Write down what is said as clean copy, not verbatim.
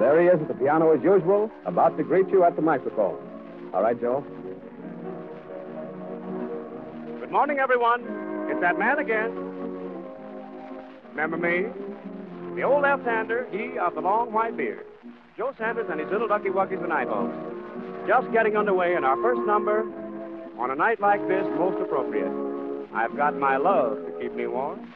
There he is at the piano as usual, about to greet you at the microphone. All right, Joe. Good morning, everyone. It's that man again. Remember me? The old left-hander, he of the long white beard. Joe Sanders and his little Ducky Wuckies and Eyeballs. Just getting underway in our first number on a night like this, most appropriate. I've got my love to keep me warm.